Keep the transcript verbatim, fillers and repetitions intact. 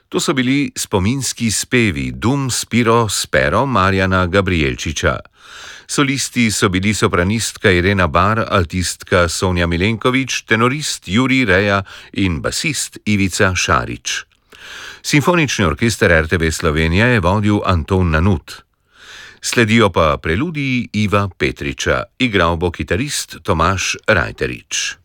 To so bili spominski spevi Dum Spiro Spero Marjana Gabrijelčiča. Solisti so bili sopranistka Irena Bar, altistka Sonja Milenkovič, tenorist Jurij Reja in basist Ivica Šarič. Simfonični orkester R T V Slovenija je vodil Anton Nanut. Sledijo pa preludiji Iva Petriča, igral bo kitarist Tomaž Rajterič.